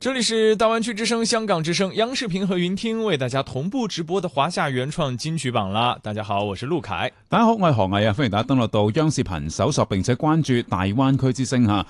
这里是大湾区之声、香港之声、央视频和云听为大家同步直播的华夏原創金曲榜啦！大家好，我是陸凱。 大家好，我係何毅啊，歡迎大家登錄到央視頻搜索並且關注大灣區之聲嚇。